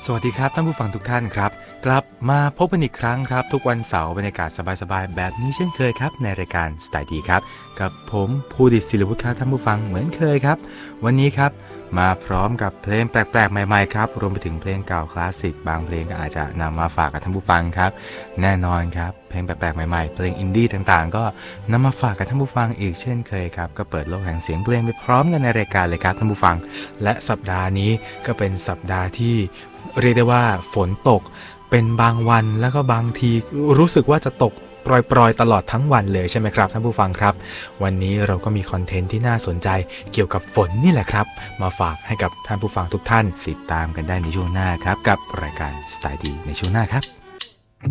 สวัสดีครับท่านผู้ฟังทุกท่านครับกลับมาพบกันอีกครั้งครับทุกวันเสาร์บรรยากาศสบายๆแบบนี้เช่นเคยครับในรายการสไตล์ดีครับกับผมภูดิษฐ์ศิลวุฒิครับท่านผู้ฟังเหมือนเคยครับวันนี้ครับมาพร้อมกับเพลงแปลกๆใหม่ๆครับรวมไปถึงเพลงเก่าคลาสสิกบางเพลงก็อาจจะนำมาฝากกับท่านผู้ฟังครับแน่นอนครับเพลงแปลกๆใหม่ๆเพลงอินดี้ต่างๆก็นำมาฝากกับท่านผู้ฟังอีกเช่นเคยครับก็เปิดโลกแห่งเสียงเพลงไปพร้อมกันในรายการเลยครับท่านผู้ฟังและสัปดาห์นี้ก็เป็นสัปดาห์ที่เรียกได้ว่าฝนตกเป็นบางวันแล้วก็บางทีรู้สึกว่าจะตกปรอยๆตลอดทั้งวันเลยใช่ไหมครับท่านผู้ฟังครับวันนี้เราก็มีคอนเทนต์ที่น่าสนใจเกี่ยวกับฝนนี่แหละครับมาฝากให้กับท่านผู้ฟังทุกท่านติดตามกันได้ในช่วงหน้าครับกับรายการสไตล์ดีในช่วงหน้าครับ